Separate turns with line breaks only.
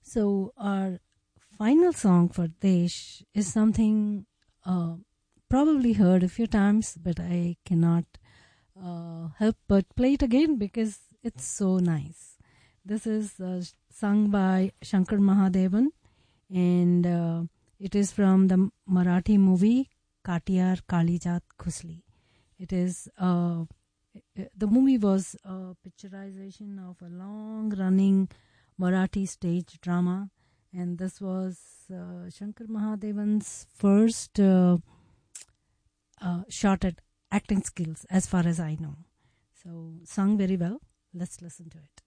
So our final song for Desh is something probably heard a few times, but I cannot help but play it again because it's so nice. This is sung by Shankar Mahadevan, and it is from the Marathi movie Katiyar Kalijat Khusli. It is the movie was a picturization of a long-running Marathi stage drama, and this was Shankar Mahadevan's first shot at acting skills, as far as I know. So, sung very well. Let's listen to it.